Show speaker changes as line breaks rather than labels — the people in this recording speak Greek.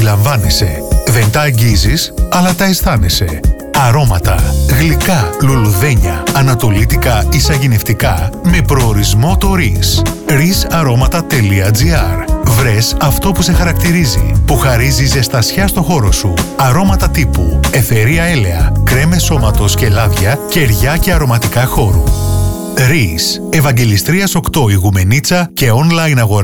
αντιλαμβάνεσαι. Δεν τα αγγίζεις, αλλά τα αισθάνεσαι. Αρώματα, γλυκά, λουλουδένια, ανατολίτικα ή σαγηνευτικά με προορισμό το RIS. risaroματα.gr. Βρες αυτό που σε χαρακτηρίζει, που χαρίζει ζεστασιά στο χώρο σου. Αρώματα τύπου αιθερία έλαια, κρέμες σώματος και λάδια, κεριά και αρωματικά χώρου. RIS. Ευαγγελιστρίας 8 Ιγουμενίτσα και online αγορά.